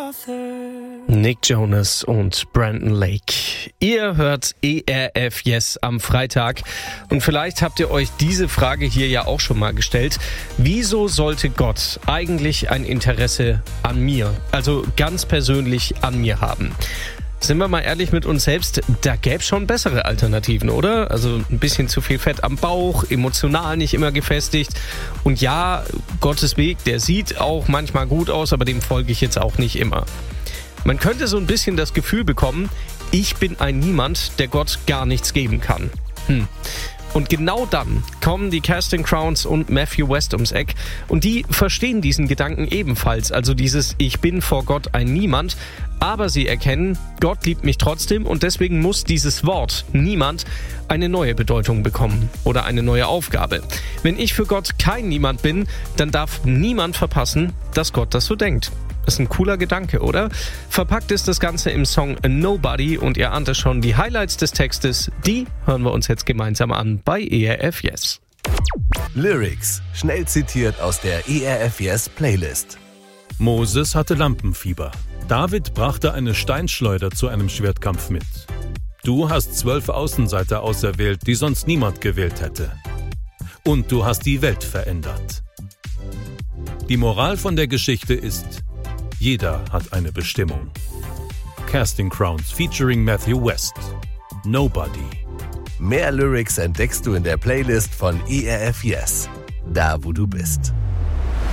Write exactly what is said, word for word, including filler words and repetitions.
Nick Jonas und Brandon Lake. Ihr hört E R F Yes am Freitag. Und vielleicht habt ihr euch diese Frage hier ja auch schon mal gestellt. Wieso sollte Gott eigentlich ein Interesse an mir, also ganz persönlich an mir haben? Sind wir mal ehrlich mit uns selbst, da gäbe es schon bessere Alternativen, oder? Also ein bisschen zu viel Fett am Bauch, emotional nicht immer gefestigt. Und ja, Gottes Weg, der sieht auch manchmal gut aus, aber dem folge ich jetzt auch nicht immer. Man könnte so ein bisschen das Gefühl bekommen, ich bin ein Niemand, der Gott gar nichts geben kann. Hm. Und genau dann kommen die Casting Crowns und Matthew West ums Eck und die verstehen diesen Gedanken ebenfalls, also dieses Ich bin vor Gott ein Niemand, aber sie erkennen, Gott liebt mich trotzdem und deswegen muss dieses Wort Niemand eine neue Bedeutung bekommen oder eine neue Aufgabe. Wenn ich für Gott kein Niemand bin, dann darf niemand verpassen, dass Gott das so denkt. Ist ein cooler Gedanke, oder? Verpackt ist das Ganze im Song Nobody und ihr ahnt es schon, die Highlights des Textes, die hören wir uns jetzt gemeinsam an bei E R F Yes. Lyrics, schnell zitiert aus der E R F Yes Playlist. Moses hatte Lampenfieber. David brachte eine Steinschleuder zu einem Schwertkampf mit. Du hast zwölf Außenseiter auserwählt, die sonst niemand gewählt hätte. Und du hast die Welt verändert. Die Moral von der Geschichte ist: Jeder hat eine Bestimmung. Casting Crowns featuring Matthew West. Nobody. Mehr Lyrics entdeckst du in der Playlist von E R F Yes. Da, wo du bist.